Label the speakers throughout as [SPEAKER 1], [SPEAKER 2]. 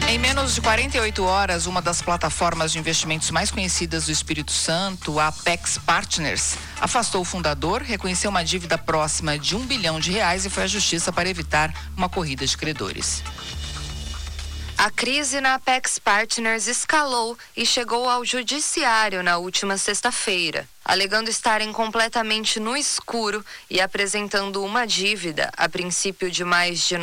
[SPEAKER 1] Em menos de 48 horas, uma das plataformas de investimentos mais conhecidas do Espírito Santo, a Apex Partners, afastou o fundador, reconheceu uma dívida próxima de R$1 bilhão e foi à justiça para evitar uma corrida de credores.
[SPEAKER 2] A crise na Apex Partners escalou e chegou ao judiciário na última sexta-feira, alegando estarem completamente no escuro e apresentando uma dívida, a princípio de mais de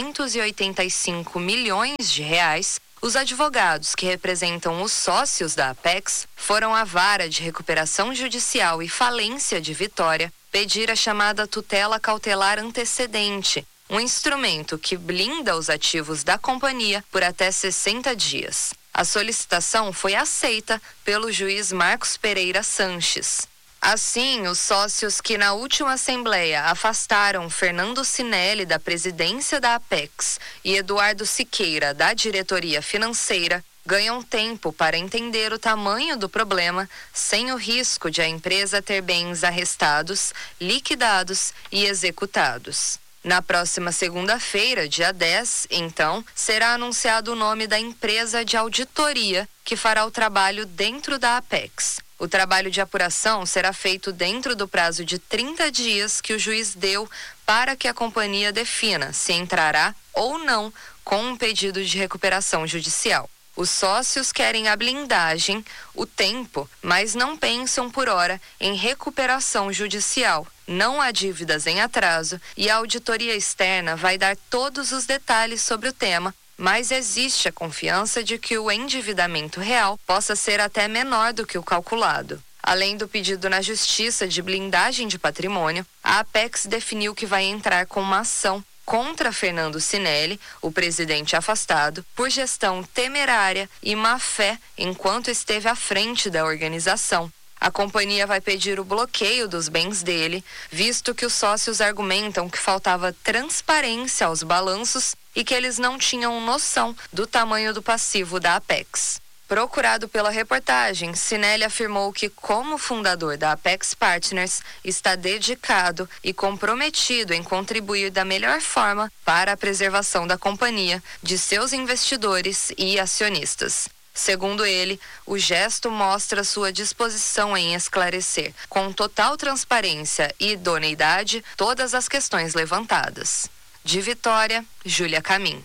[SPEAKER 2] 985 milhões de reais. Os advogados que representam os sócios da Apex foram à Vara de Recuperação Judicial e Falência de Vitória pedir a chamada tutela cautelar antecedente, um instrumento que blinda os ativos da companhia por até 60 dias. A solicitação foi aceita pelo juiz Marcos Pereira Sanches. Assim, os sócios que na última assembleia afastaram Fernando Sinelli da presidência da Apex e Eduardo Siqueira da diretoria financeira ganham tempo para entender o tamanho do problema sem o risco de a empresa ter bens arrestados, liquidados e executados. Na próxima segunda-feira, dia 10, então, será anunciado o nome da empresa de auditoria que fará o trabalho dentro da Apex. O trabalho de apuração será feito dentro do prazo de 30 dias que o juiz deu para que a companhia defina se entrará ou não com um pedido de recuperação judicial. Os sócios querem a blindagem, o tempo, mas não pensam por hora em recuperação judicial. Não há dívidas em atraso e a auditoria externa vai dar todos os detalhes sobre o tema, mas existe a confiança de que o endividamento real possa ser até menor do que o calculado. Além do pedido na Justiça de blindagem de patrimônio, a Apex definiu que vai entrar com uma ação contra Fernando Sinelli, o presidente afastado, por gestão temerária e má-fé enquanto esteve à frente da organização. A companhia vai pedir o bloqueio dos bens dele, visto que os sócios argumentam que faltava transparência aos balanços e que eles não tinham noção do tamanho do passivo da Apex. Procurado pela reportagem, Sinelli afirmou que, como fundador da Apex Partners, está dedicado e comprometido em contribuir da melhor forma para a preservação da companhia, de seus investidores e acionistas. Segundo ele, o gesto mostra sua disposição em esclarecer, com total transparência e idoneidade, todas as questões levantadas. De Vitória, Júlia Camim.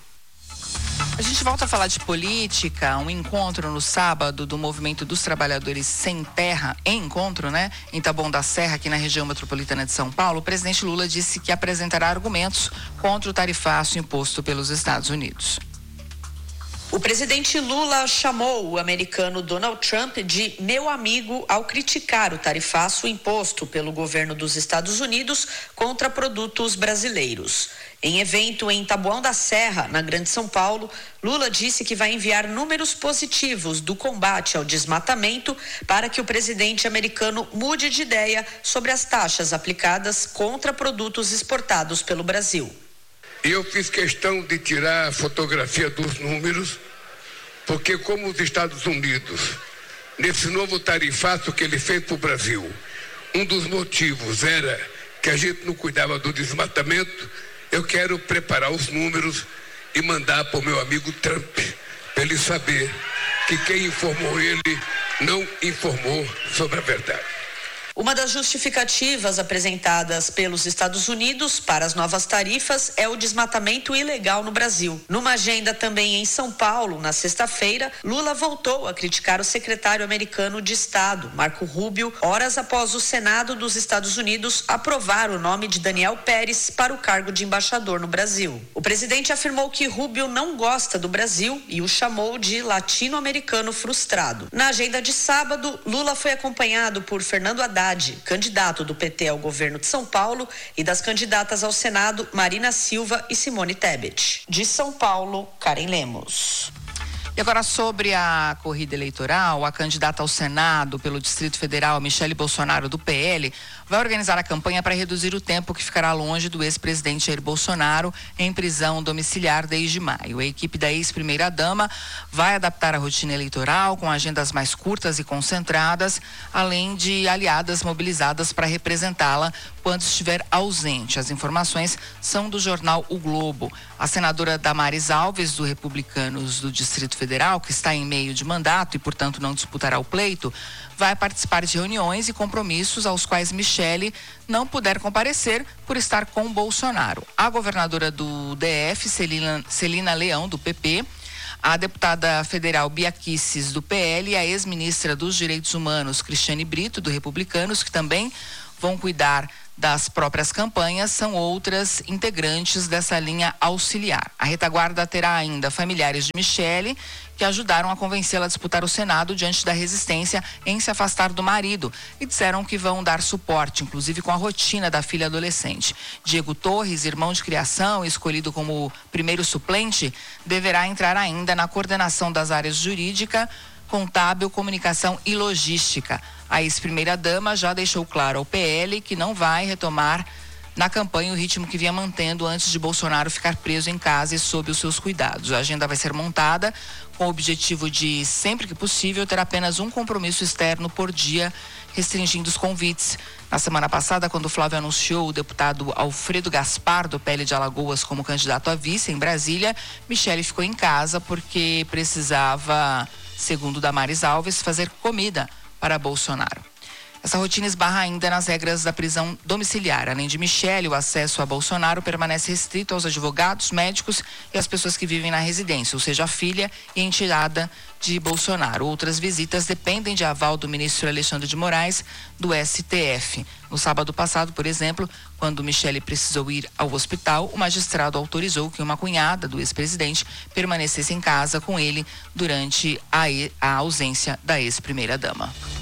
[SPEAKER 1] A gente volta a falar de política, um encontro no sábado do Movimento dos Trabalhadores Sem Terra, em Taboão da Serra, aqui na região metropolitana de São Paulo. O presidente Lula disse que apresentará argumentos contra o tarifaço imposto pelos Estados Unidos.
[SPEAKER 3] O presidente Lula chamou o americano Donald Trump de meu amigo ao criticar o tarifaço imposto pelo governo dos Estados Unidos contra produtos brasileiros. Em evento em Taboão da Serra, na Grande São Paulo, Lula disse que vai enviar números positivos do combate ao desmatamento para que o presidente americano mude de ideia sobre as taxas aplicadas contra produtos exportados pelo Brasil.
[SPEAKER 4] Eu fiz questão de tirar a fotografia dos números, porque como os Estados Unidos, nesse novo tarifaço que ele fez para o Brasil, um dos motivos era que a gente não cuidava do desmatamento. Eu quero preparar os números e mandar para o meu amigo Trump, para ele saber que quem informou ele não informou sobre a verdade.
[SPEAKER 3] Uma das justificativas apresentadas pelos Estados Unidos para as novas tarifas é o desmatamento ilegal no Brasil. Numa agenda também em São Paulo, na sexta-feira, Lula voltou a criticar o secretário americano de Estado, Marco Rubio, horas após o Senado dos Estados Unidos aprovar o nome de Daniel Pérez para o cargo de embaixador no Brasil. O presidente afirmou que Rubio não gosta do Brasil e o chamou de latino-americano frustrado. Na agenda de sábado, Lula foi acompanhado por Fernando Haddad, candidato do PT ao governo de São Paulo, e das candidatas ao Senado, Marina Silva e Simone Tebet. De São Paulo, Karen Lemos.
[SPEAKER 1] E agora sobre a corrida eleitoral, a candidata ao Senado pelo Distrito Federal, Michele Bolsonaro, do PL, vai organizar a campanha para reduzir o tempo que ficará longe do ex-presidente Jair Bolsonaro em prisão domiciliar desde maio. A equipe da ex-primeira-dama vai adaptar a rotina eleitoral com agendas mais curtas e concentradas, além de aliadas mobilizadas para representá-la quando estiver ausente. As informações são do jornal O Globo. A senadora Damares Alves, do Republicanos do Distrito Federal, que está em meio de mandato e, portanto, não disputará o pleito, vai participar de reuniões e compromissos aos quais Michele não puder comparecer por estar com Bolsonaro. A governadora do DF, Celina Leão, do PP, a deputada federal Bia Kicis, do PL, e a ex-ministra dos Direitos Humanos, Cristiane Brito, do Republicanos, que também vão cuidar das próprias campanhas, são outras integrantes dessa linha auxiliar. A retaguarda terá ainda familiares de Michele, que ajudaram a convencê-la a disputar o Senado diante da resistência em se afastar do marido, e disseram que vão dar suporte, inclusive com a rotina da filha adolescente. Diego Torres, irmão de criação, escolhido como primeiro suplente, deverá entrar ainda na coordenação das áreas jurídica, contábil, comunicação e logística. A ex-primeira-dama já deixou claro ao PL que não vai retomar na campanha o ritmo que vinha mantendo antes de Bolsonaro ficar preso em casa e sob os seus cuidados. A agenda vai ser montada com o objetivo de, sempre que possível, ter apenas um compromisso externo por dia, restringindo os convites. Na semana passada, quando Flávio anunciou o deputado Alfredo Gaspar, do PL de Alagoas, como candidato a vice em Brasília, Michele ficou em casa porque precisava, segundo Damares Alves, fazer comida para Bolsonaro. Essa rotina esbarra ainda nas regras da prisão domiciliar. Além de Michele, o acesso a Bolsonaro permanece restrito aos advogados, médicos e às pessoas que vivem na residência, ou seja, a filha e a enteada de Bolsonaro. Outras visitas dependem de aval do ministro Alexandre de Moraes, do STF. No sábado passado, por exemplo, quando Michele precisou ir ao hospital, o magistrado autorizou que uma cunhada do ex-presidente permanecesse em casa com ele durante a ausência da ex-primeira-dama.